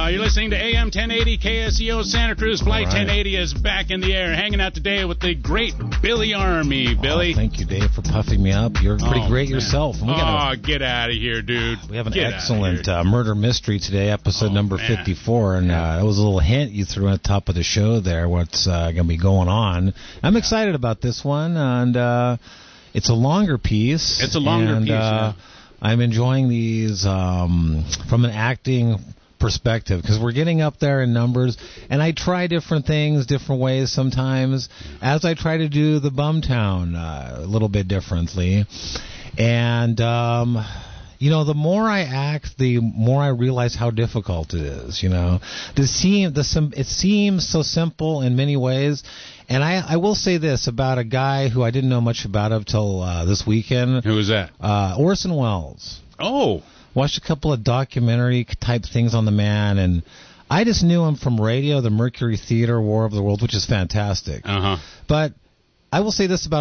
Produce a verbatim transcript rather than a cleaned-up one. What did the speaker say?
Uh, you're listening to A M ten eighty K S E O Santa Cruz. Flight right. ten eighty is back in the air, hanging out today with the great Billy Army. Billy. Oh, thank you, Dave, for puffing me up. You're pretty oh, great man. yourself. And we oh, got a, get out of here, dude. We have an get excellent uh, murder mystery today, episode oh, number man. fifty-four, and uh, that was a little hint you threw at the top of the show there, what's uh, going to be going on. I'm yeah. excited about this one, and uh, it's a longer piece. It's a longer and, piece, uh, yeah. I'm enjoying these um, from an acting perspective because we're getting up there in numbers, and I try different things different ways sometimes as I try to do the Bumtown uh, a little bit differently. And um you know, the more I act, the more I realize how difficult it is. You know, the seem the it seems so simple in many ways, and I, I will say this about a guy who I didn't know much about until uh, this weekend. Who was that? Uh, Orson Welles. Oh, watched a couple of documentary type things on the man, and I just knew him from radio, the Mercury Theater, War of the Worlds, which is fantastic. Uh huh. But I will say this about